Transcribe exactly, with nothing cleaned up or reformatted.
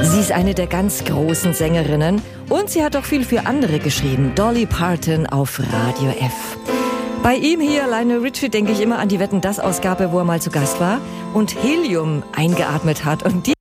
Sie ist eine der ganz großen Sängerinnen und sie hat auch viel für andere geschrieben. Dolly Parton auf Radio F. Bei ihm hier, Lionel Richie, denke ich immer an die Wetten-dass-Ausgabe, wo er mal zu Gast war und Helium eingeatmet hat. Und die